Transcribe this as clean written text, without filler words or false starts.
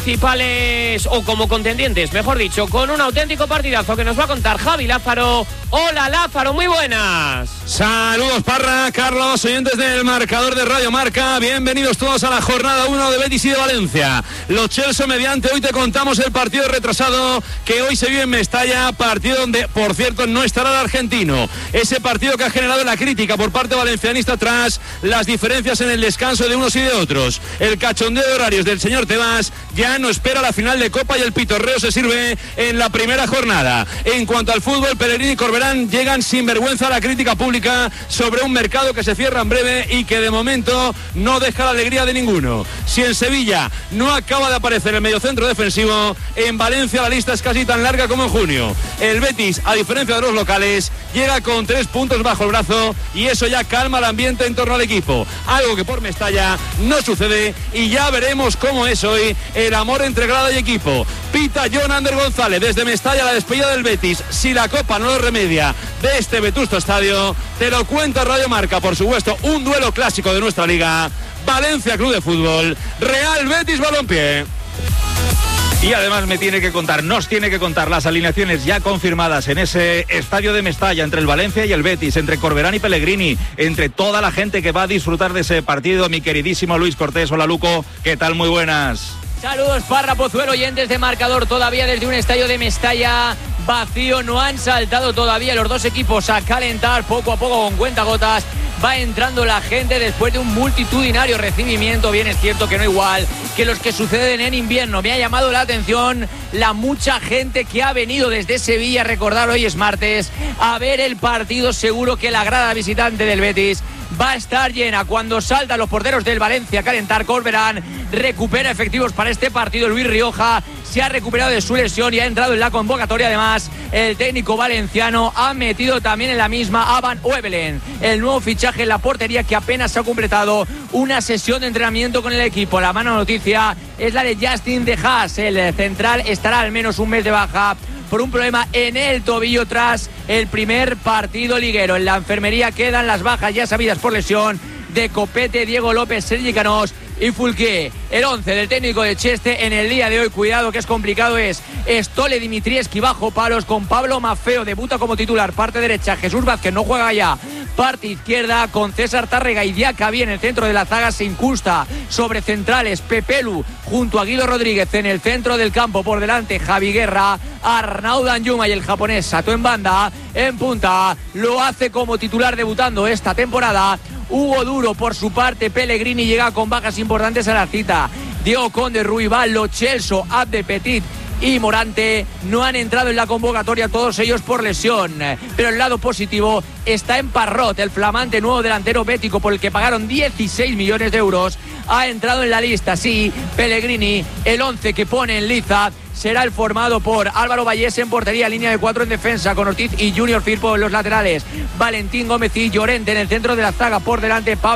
Principales o como contendientes, mejor dicho, con un auténtico partidazo que nos va a contar Javi Lázaro. Hola Lázaro, muy buenas. Saludos Parra, Carlos, oyentes del marcador de Radio Marca, bienvenidos todos a la jornada 1 de Betis y de Valencia. Los Chelsea mediante, hoy te contamos el partido retrasado que hoy se vive en Mestalla, partido donde, por cierto, no estará el argentino. Ese partido que ha generado la crítica por parte valencianista tras las diferencias en el descanso de unos y de otros. El cachondeo de horarios del señor Tebas ya no espera la final de Copa y el pitorreo se sirve en la primera jornada. En cuanto al fútbol, Pellegrini y Corberán llegan sin vergüenza a la crítica pública sobre un mercado que se cierra en breve y que de momento no deja la alegría de ninguno. Si en Sevilla no acaba de aparecer el mediocentro defensivo, en Valencia la lista es casi tan larga como en junio. El Betis, a diferencia de los locales, llega con 3 puntos bajo el brazo y eso ya calma el ambiente en torno al equipo. Algo que por Mestalla no sucede y ya veremos cómo es hoy el amor entre grada y equipo. Pita John Ander González desde Mestalla, la despedida del Betis. Si la Copa no lo remedia de este vetusto estadio, te lo cuenta Radio Marca, por supuesto, un duelo clásico de nuestra liga. Valencia Club de Fútbol, Real Betis Balompié. Y además nos tiene que contar las alineaciones ya confirmadas en ese estadio de Mestalla entre el Valencia y el Betis, entre Corberán y Pellegrini, entre toda la gente que va a disfrutar de ese partido. Mi queridísimo Luis Cortés, hola Luco, ¿qué tal? Muy buenas. Saludos Parra, Pozuelo, oyentes de marcador, todavía desde un estadio de Mestalla vacío, no han saltado todavía los dos equipos a calentar, poco a poco con cuentagotas va entrando la gente después de un multitudinario recibimiento. Bien, es cierto que no igual que los que suceden en invierno. Me ha llamado la atención la mucha gente que ha venido desde Sevilla, recordar hoy es martes, a ver el partido. Seguro que la grada visitante del Betis va a estar llena. Cuando saltan los porteros del Valencia a calentar, Corberán recupera efectivos para este partido. Luis Rioja se ha recuperado de su lesión y ha entrado en la convocatoria. Además, el técnico valenciano ha metido también en la misma a Van Oevelen, el nuevo fichaje en la portería, que apenas ha completado una sesión de entrenamiento con el equipo. La mala noticia es la de Justin De Haas. El central estará al menos un mes de baja por un problema en el tobillo tras el primer partido liguero. En la enfermería quedan las bajas ya sabidas por lesión de Copete, Diego López, Sergi Canós y Fulquier. El 11 del técnico de Cheste en el día de hoy, cuidado que es complicado, es Stole Dimitrievski bajo palos, con Pablo Maffeo, debuta como titular, parte derecha, Jesús Vázquez no juega ya, parte izquierda con César Tárrega y Diacabí en el centro de la zaga, se incusta sobre centrales Pepelu junto a Guido Rodríguez en el centro del campo, por delante Javi Guerra, Arnaud Danjuma y el japonés Sato en banda, en punta lo hace como titular debutando esta temporada Hugo Duro. Por su parte, Pellegrini llega con bajas importantes a la cita. Diego Conde, Ruibal, Lo Celso, Abde Petit y Morante no han entrado en la convocatoria, todos ellos por lesión. Pero el lado positivo está en Parrot, el flamante nuevo delantero bético por el que pagaron 16 millones de euros. Ha entrado en la lista, sí, Pellegrini. El 11 que pone en liza será el formado por Álvaro Vallés en portería, línea de 4 en defensa, con Ortiz y Junior Firpo en los laterales, Valentín Gómez y Llorente en el centro de la zaga, por delante Pablo